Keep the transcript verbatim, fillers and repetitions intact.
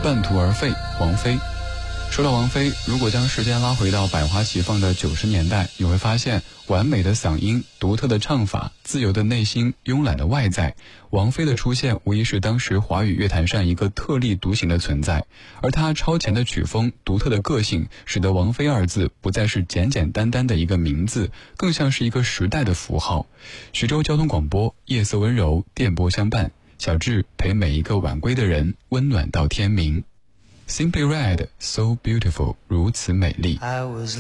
半途而废，王菲。说到王菲，如果将时间拉回到百花齐放的九十年代，你会发现完美的嗓音、独特的唱法、自由的内心、慵懒的外在，王菲的出现无疑是当时华语乐坛上一个特立独行的存在。而她超前的曲风、独特的个性，使得王菲二字不再是简简单单的一个名字，更像是一个时代的符号。徐州交通广播，夜色温柔，电波相伴，小智陪每一个晚归的人，温暖到天明。Simply Red, so beautiful, 如此美丽。